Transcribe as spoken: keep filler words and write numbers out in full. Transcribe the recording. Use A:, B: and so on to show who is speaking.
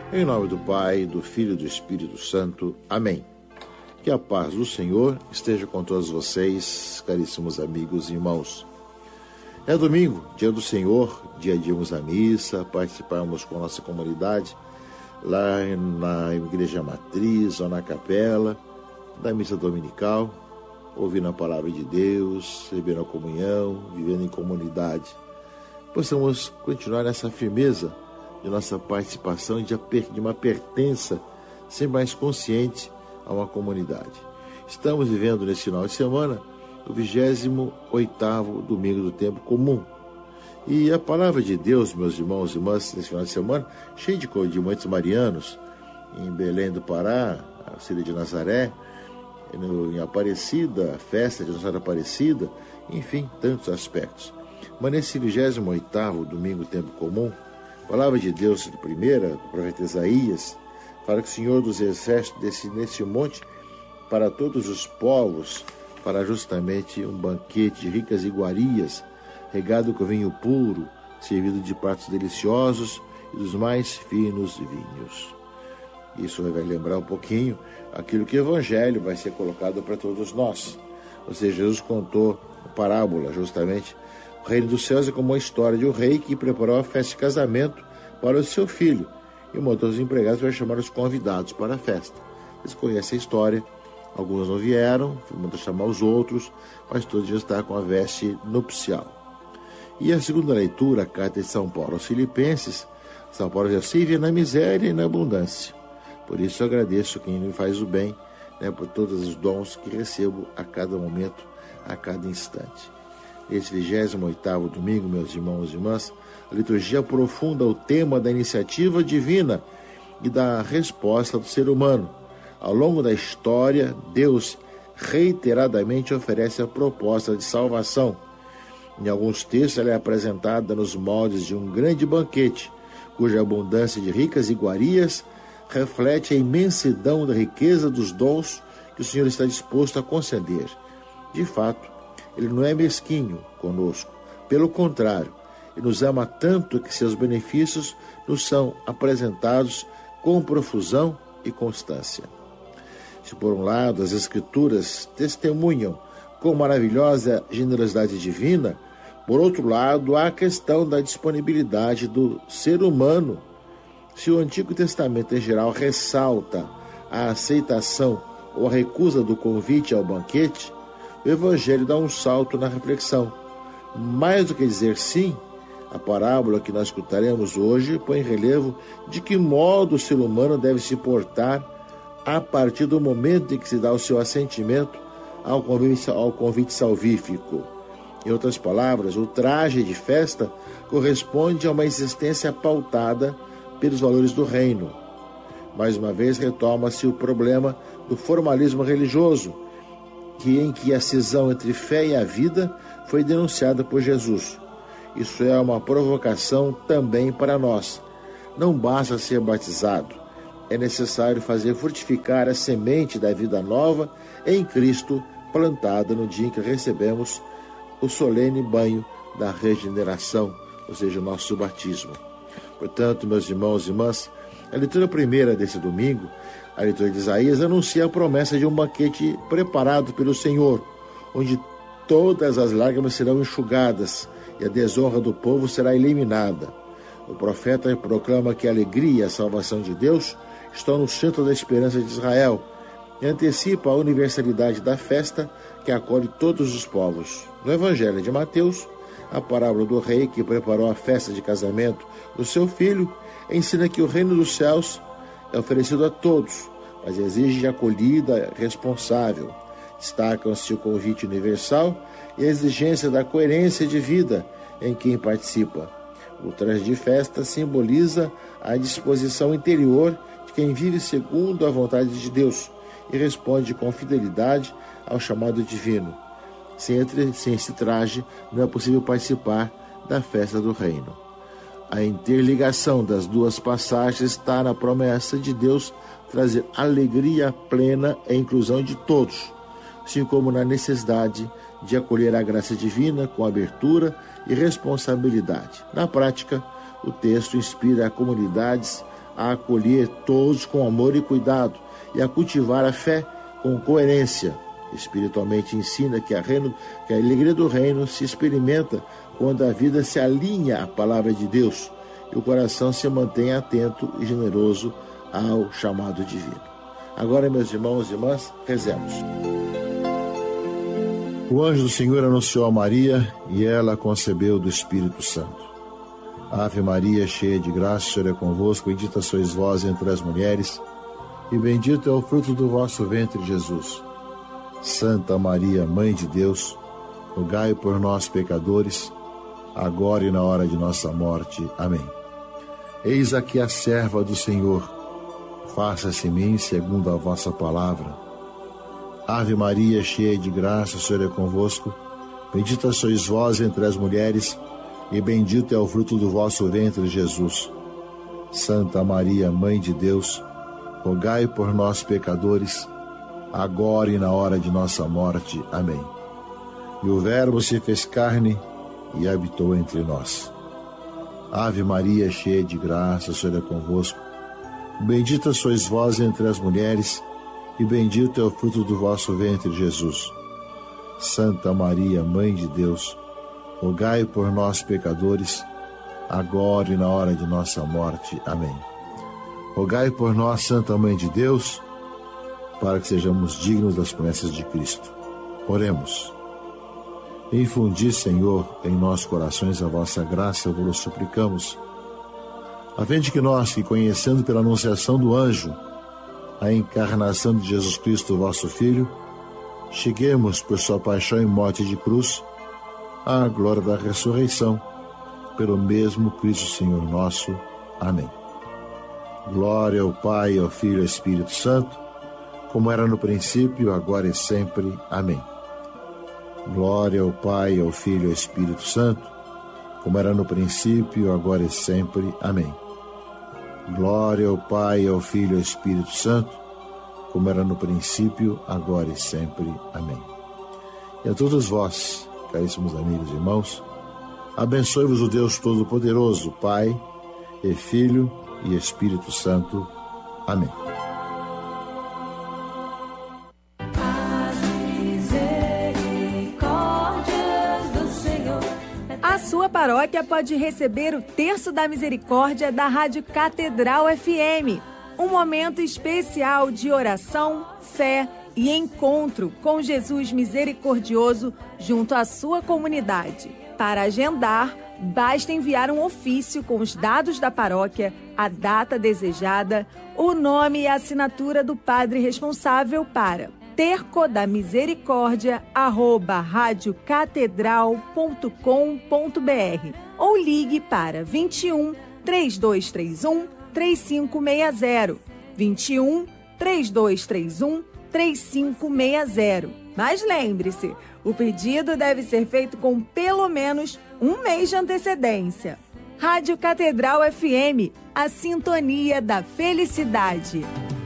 A: Em nome do Pai, do Filho e do Espírito Santo. Amém. Que a paz do Senhor esteja com todos vocês, caríssimos amigos e irmãos. É domingo, dia do Senhor, dia de irmos à missa, participarmos com a nossa comunidade, lá na Igreja Matriz ou na capela, da missa dominical, ouvindo a palavra de Deus, recebendo a comunhão, vivendo em comunidade. Possamos continuar nessa firmeza de nossa participação, de uma pertença sempre mais consciente a uma comunidade. Estamos vivendo nesse final de semana o vigésimo oitavo domingo do tempo comum. E a palavra de Deus, meus irmãos e irmãs, nesse final de semana, cheio de, de muitos marianos, em Belém do Pará, a cidade de Nazaré, no, em Aparecida, a festa de Nossa Senhora Aparecida, enfim, tantos aspectos. Mas nesse vigésimo oitavo domingo do tempo comum, a palavra de Deus de primeira, do profeta Isaías, fala que o Senhor dos Exércitos desce nesse monte para todos os povos, para justamente um banquete de ricas iguarias, regado com vinho puro, servido de pratos deliciosos e dos mais finos vinhos. Isso vai lembrar um pouquinho aquilo que o Evangelho vai ser colocado para todos nós. Ou seja, Jesus contou a parábola, justamente, o reino dos céus é como a história de um rei que preparou a festa de casamento para o seu filho e mandou os empregados para chamar os convidados para a festa. Eles conhecem a história, alguns não vieram, mandou chamar os outros, mas todos já estão com a veste nupcial. E a segunda leitura, a carta de São Paulo aos Filipenses, São Paulo diz assim: vive na miséria e na abundância. Por isso eu agradeço quem me faz o bem, né, por todos os dons que recebo a cada momento, a cada instante. Esse vigésimo oitavo domingo, meus irmãos e irmãs, a liturgia aprofunda o tema da iniciativa divina e da resposta do ser humano. Ao longo da história, Deus reiteradamente oferece a proposta de salvação. Em alguns textos, ela é apresentada nos moldes de um grande banquete, cuja abundância de ricas iguarias reflete a imensidão da riqueza dos dons que o Senhor está disposto a conceder. De fato, Ele não é mesquinho conosco. Pelo contrário, Ele nos ama tanto que seus benefícios nos são apresentados com profusão e constância. Se por um lado as Escrituras testemunham com maravilhosa generosidade divina, por outro lado há a questão da disponibilidade do ser humano. Se o Antigo Testamento em geral ressalta a aceitação ou a recusa do convite ao banquete, o Evangelho dá um salto na reflexão. Mais do que dizer sim, a parábola que nós escutaremos hoje põe em relevo de que modo o ser humano deve se portar a partir do momento em que se dá o seu assentimento ao convite, ao convite salvífico. Em outras palavras, o traje de festa corresponde a uma existência pautada pelos valores do reino. Mais uma vez retoma-se o problema do formalismo religioso, que em que a cisão entre fé e a vida foi denunciada por Jesus. Isso é uma provocação também para nós. Não basta ser batizado, é necessário fazer frutificar a semente da vida nova em Cristo, plantada no dia em que recebemos o solene banho da regeneração, ou seja, o nosso batismo. Portanto, meus irmãos e irmãs, a leitura primeira desse domingo, a leitura de Isaías, anuncia a promessa de um banquete preparado pelo Senhor, onde todas as lágrimas serão enxugadas e a desonra do povo será eliminada. O profeta proclama que a alegria e a salvação de Deus estão no centro da esperança de Israel e antecipa a universalidade da festa que acolhe todos os povos. No Evangelho de Mateus, a parábola do rei que preparou a festa de casamento do seu filho ensina que o reino dos céus é oferecido a todos, mas exige acolhida responsável. Destacam-se o convite universal e a exigência da coerência de vida em quem participa. O traje de festa simboliza a disposição interior de quem vive segundo a vontade de Deus e responde com fidelidade ao chamado divino. Sem, entre, sem esse traje, não é possível participar da festa do reino. A interligação das duas passagens está na promessa de Deus trazer alegria plena e inclusão de todos, assim como na necessidade de acolher a graça divina com abertura e responsabilidade. Na prática, o texto inspira comunidades a acolher todos com amor e cuidado e a cultivar a fé com coerência. Espiritualmente ensina que a, reino, que a alegria do reino se experimenta quando a vida se alinha à palavra de Deus e o coração se mantém atento e generoso ao chamado divino. Agora, meus irmãos e irmãs, rezemos. O anjo do Senhor anunciou a Maria e ela concebeu do Espírito Santo. Ave Maria, cheia de graça, o Senhor é convosco, bendita sois vós entre as mulheres, e bendito é o fruto do vosso ventre, Jesus. Santa Maria, Mãe de Deus, rogai por nós, pecadores, agora e na hora de nossa morte. Amém. Eis aqui a serva do Senhor, faça-se em mim segundo a vossa palavra. Ave Maria, cheia de graça, o Senhor é convosco, bendita sois vós entre as mulheres, e bendito é o fruto do vosso ventre, Jesus. Santa Maria, Mãe de Deus, rogai por nós, pecadores, agora e na hora de nossa morte. Amém. E o Verbo se fez carne e habitou entre nós. Ave Maria, cheia de graça, o Senhor é convosco. Bendita sois vós entre as mulheres, e bendito é o fruto do vosso ventre, Jesus. Santa Maria, Mãe de Deus, rogai por nós, pecadores, agora e na hora de nossa morte. Amém. Rogai por nós, Santa Mãe de Deus, para que sejamos dignos das promessas de Cristo. Oremos. Infundi, Senhor, em nossos corações a vossa graça, vos suplicamos, a fim de que nós, que conhecendo pela anunciação do anjo a encarnação de Jesus Cristo, vosso Filho, cheguemos por sua paixão e morte de cruz à glória da ressurreição, pelo mesmo Cristo Senhor nosso. Amém. Glória ao Pai, ao Filho e ao Espírito Santo, como era no princípio, agora e sempre. Amém. Glória ao Pai, ao Filho e ao Espírito Santo, como era no princípio, agora e sempre. Amém. Glória ao Pai, ao Filho e ao Espírito Santo, como era no princípio, agora e sempre. Amém. E a todos vós, caríssimos amigos e irmãos, abençoe-vos o Deus Todo-Poderoso, Pai e Filho e Espírito Santo. Amém.
B: A sua paróquia pode receber o Terço da Misericórdia da Rádio Catedral F M, um momento especial de oração, fé e encontro com Jesus misericordioso junto à sua comunidade. Para agendar, basta enviar um ofício com os dados da paróquia, a data desejada, o nome e a assinatura do padre responsável para tercodamisericórdia arroba radiocatedral ponto com ponto br ou ligue para vinte e um, três dois três um, três cinco seis zero, vinte e um, três dois três um, três cinco seis zero. Mas lembre-se, o pedido deve ser feito com pelo menos um mês de antecedência. Rádio Catedral F M, a sintonia da felicidade.